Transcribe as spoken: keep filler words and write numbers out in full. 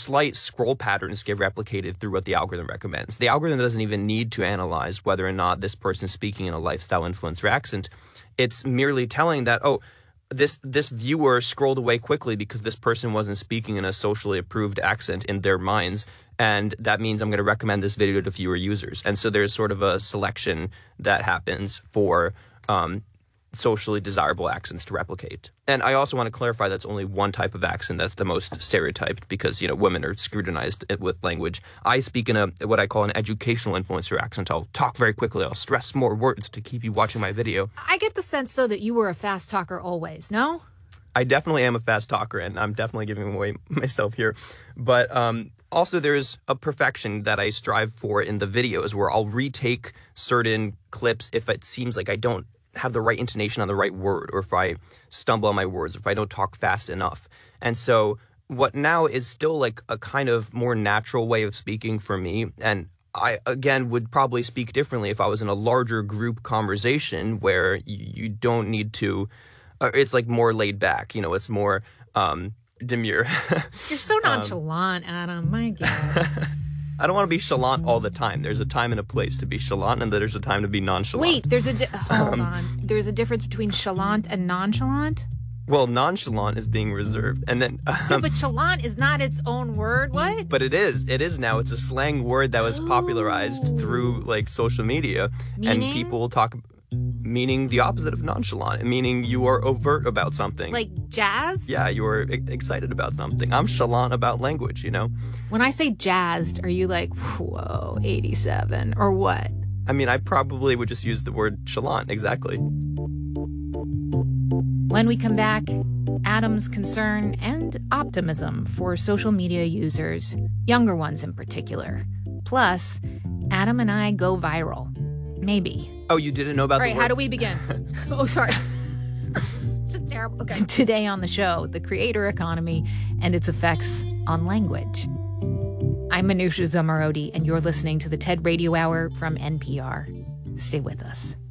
slight scroll patterns get replicated through what the algorithm recommends. The algorithm doesn't even need to analyze whether or not this person's speaking in a lifestyle influencer accent. It's merely telling that, oh, this this viewer scrolled away quickly because this person wasn't speaking in a socially approved accent in their minds, and that means I'm going to recommend this video to fewer users. And so there's sort of a selection that happens for um, socially desirable accents to replicate. And I also want to clarify that's only one type of accent that's the most stereotyped, because, you know, women are scrutinized with language. I speak in a what I call an educational influencer accent. I'll talk very quickly. I'll stress more words to keep you watching my video. I get the sense, though, that you were a fast talker always, no? I definitely am a fast talker, and I'm definitely giving away myself here. But um, also there's a perfection that I strive for in the videos, where I'll retake certain clips if it seems like I don't have the right intonation on the right word, or if I stumble on my words, or if I don't talk fast enough. And so what now is still like a kind of more natural way of speaking for me. And I, again, would probably speak differently if I was in a larger group conversation where you, you don't need to, uh, it's like more laid back, you know, it's more um, demure. You're so nonchalant, um, Adam, my God. I don't want to be chalant all the time. There's a time and a place to be chalant, and there's a time to be nonchalant. Wait, there's a di- hold on. There's a difference between chalant and nonchalant? Well, nonchalant is being reserved, and then um, yeah, but chalant is not its own word. What? But it is. It is now. It's a slang word that was popularized Ooh. through like social media, Meaning? and people will talk. Meaning the opposite of nonchalant, meaning you are overt about something. Like jazzed? Yeah, you are e- excited about something. I'm chalant about language, you know? When I say jazzed, are you like, whoa, eighty-seven, or what? I mean, I probably would just use the word chalant, exactly. When we come back, Adam's concern and optimism for social media users, younger ones in particular. Plus, Adam and I go viral. Maybe. Oh, you didn't know about All the right, word? how do we begin? Oh, sorry. Such a terrible... Okay. Today on the show, the creator economy and its effects on language. I'm Manusha Zamarodi, and you're listening to the TED Radio Hour from N P R. Stay with us.